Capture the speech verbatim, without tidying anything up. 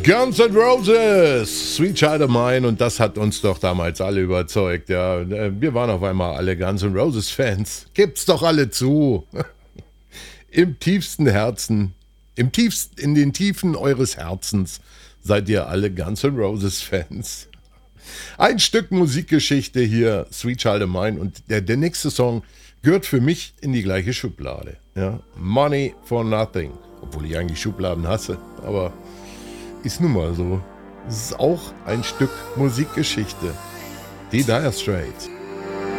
Guns N' Roses, Sweet Child of Mine, und das hat uns doch damals alle überzeugt. Ja, wir waren auf einmal alle Guns N' Roses Fans. Gibt's doch alle zu. Im tiefsten Herzen, im tiefsten, in den Tiefen eures Herzens seid ihr alle Guns N' Roses Fans. Ein Stück Musikgeschichte hier, Sweet Child of Mine, und der, der nächste Song gehört für mich in die gleiche Schublade. Ja? Money for Nothing, obwohl ich eigentlich Schubladen hasse, aber ist nun mal so. Es ist auch ein Stück Musikgeschichte. Die Dire Straits.